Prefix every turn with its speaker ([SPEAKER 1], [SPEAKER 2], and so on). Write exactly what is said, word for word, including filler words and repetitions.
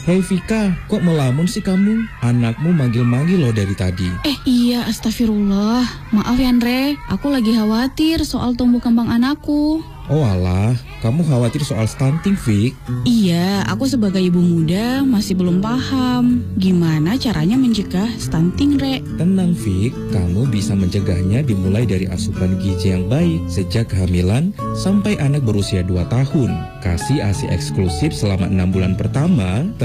[SPEAKER 1] Hei Vika, kok melamun sih kamu? Anakmu manggil-manggil loh dari tadi.
[SPEAKER 2] Eh iya, astagfirullah. Maaf ya Andre, aku lagi khawatir soal tumbuh kembang anakku.
[SPEAKER 1] Oh alah, kamu khawatir soal stunting, Vik?
[SPEAKER 2] Iya, aku sebagai ibu muda masih belum paham gimana caranya mencegah stunting, Re.
[SPEAKER 1] Tenang, Vik. Kamu bisa mencegahnya dimulai dari asupan gizi yang baik sejak kehamilan sampai anak berusia dua tahun. Kasih A S I eksklusif selama enam bulan pertama.